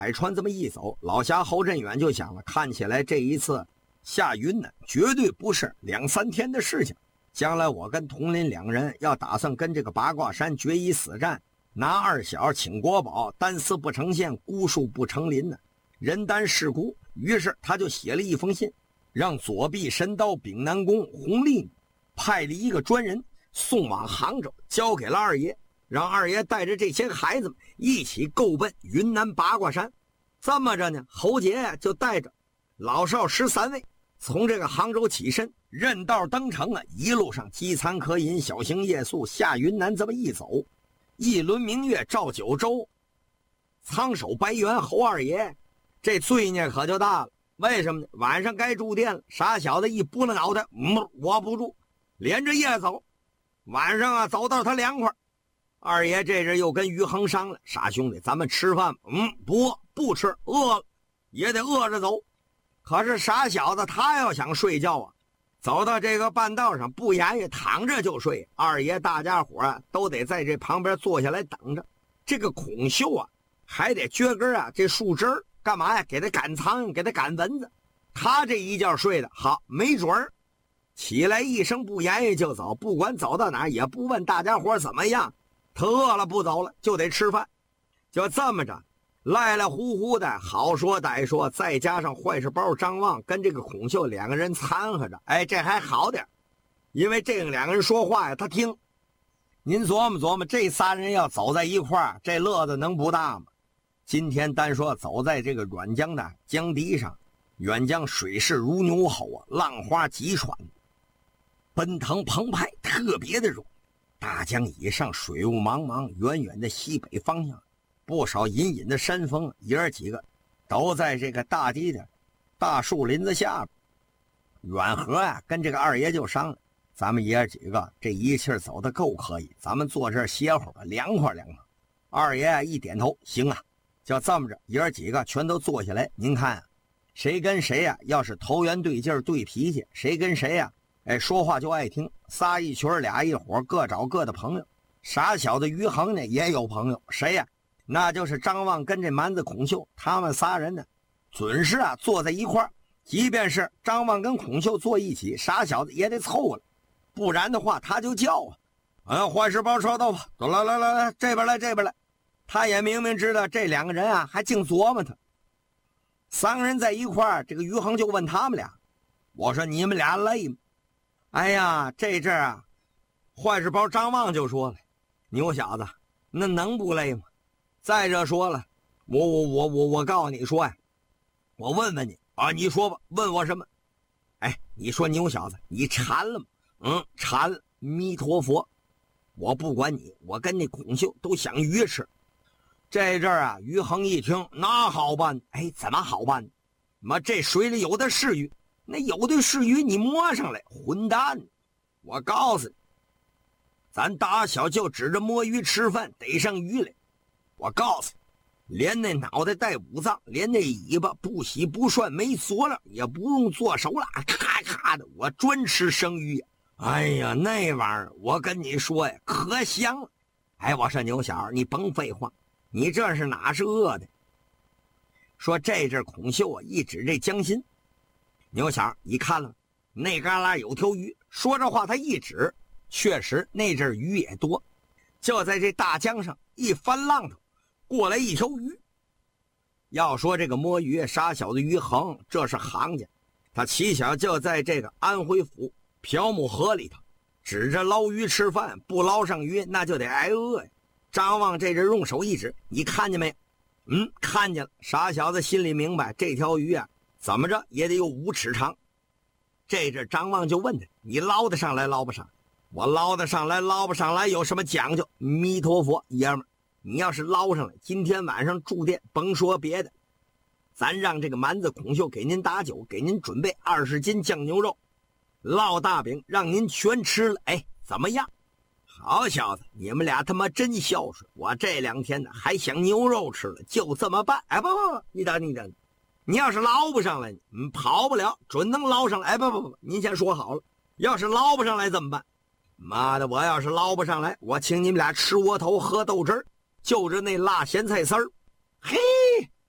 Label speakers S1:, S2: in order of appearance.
S1: 海船这么一走，老侠侯振远就想了，看起来这一次下云南绝对不是2、3天的事情。将来我跟佟林两人要打算跟这个八卦山决一死战，拿二小请国宝，单丝不成线，孤树不成林呢，人单势孤。于是他就写了一封信，让左臂神刀丙南公洪立派了一个专人送往杭州，交给了二爷，让二爷带着这些孩子们一起够奔云南八卦山。这么着呢，侯杰就带着老少13位从这个杭州起身，任道登城啊，一路上饥餐渴饮，小行夜宿，下云南这么一走，一轮明月照九州，苍手白猿侯二爷这罪孽可就大了。为什么呢？晚上该住店了，傻小子一拨了脑袋，我不住，连着夜走。晚上啊，走到他凉快。二爷这阵又跟于恒商量，傻兄弟，咱们吃饭吗？不吃，饿了也得饿着走。可是傻小子他要想睡觉啊，走到这个半道上不言语，躺着就睡。二爷大家伙啊都得在这旁边坐下来等着。这个孔秀啊还得撅根啊这树枝儿干嘛呀？给他赶苍蝇，给他赶蚊子。他这一觉睡的好，没准儿起来一声不言语就走，不管走到哪儿也不问大家伙怎么样，他饿了不走了就得吃饭。就这么着赖赖糊糊的，好说歹说，再加上坏事包张望跟这个孔秀两个人掺和着，这还好点，因为这两个人说话呀他听。您琢磨琢磨，这仨人要走在一块儿，这乐子能不大吗？今天单说走在这个远江的江堤上，远江水势如牛吼啊，浪花急喘，奔腾澎湃，特别的容易。大江以上水雾茫茫，远远的西北方向不少隐隐的山峰，爷儿几个都在这个大堤的大树林子下边。远和啊跟这个二爷就商量，咱们爷儿几个这一气走得够可以，咱们坐这儿歇会儿吧，凉快凉快。二爷一点头，行啊，就这么着，爷儿几个全都坐下来。您看啊，谁跟谁呀要是投缘对劲儿对脾气，谁跟谁呀说话就爱听，仨一群俩一伙，各找各的朋友。傻小子于恒呢也有朋友，谁呀？那就是张望跟这蛮子孔秀，他们仨人呢准是啊坐在一块儿，即便是张望跟孔秀坐一起，傻小子也得凑了，不然的话他就叫坏事包收到吧，走来这边来这边来。他也明明知道这两个人啊还净琢磨他。三个人在一块儿，这个于恒就问他们俩，我说你们俩累吗？哎呀，这阵啊坏事包张望就说了，牛小子那能不累吗？再者说了，我告诉你说呀，我问问你啊，你说吧，问我什么？你说牛小子你馋了吗？馋了，弥陀佛，我不管你，我跟那孔秀都想鱼吃。这阵啊于恒一听，那好办，怎么好办？这水里有的是鱼，那有的是鱼，你摸上来，混蛋！我告诉你，咱打小就指着摸鱼吃饭，逮上鱼来。我告诉你，连那脑袋带五脏，连那尾巴不洗不涮没佐料，也不用做手了，咔咔的，我专吃生鱼呀！哎呀，那玩意儿我跟你说呀，可香了！我说牛小你甭废话，你这是哪是饿的？说这阵孔秀啊一指这江心，牛小你看了那旮旯有条鱼，说这话他一指，确实那阵鱼也多，就在这大江上一翻浪头过来一条鱼。要说这个摸鱼，傻小子于恒这是行家，他起小就在这个安徽府朴木河里头指着捞鱼吃饭，不捞上鱼那就得挨饿呀。张望这阵用手一指，你看见没？看见了。傻小子心里明白，这条鱼啊怎么着也得有5尺长。这阵张望就问他，你捞得上来捞不上？我捞得上来捞不上来有什么讲究？弥陀佛，爷们儿，你要是捞上来，今天晚上住店甭说别的，咱让这个蛮子孔秀给您打酒，给您准备20斤酱牛肉，烙大饼让您全吃了。怎么样？好小子，你们俩他妈真孝顺，我这2天呢还想牛肉吃了，就这么办。不，你等，你要是捞不上来，跑不了，准能捞上来。不，您先说好了，要是捞不上来怎么办？妈的，我要是捞不上来，我请你们俩吃窝头喝豆汁儿，就着那辣咸菜丝儿。嘿，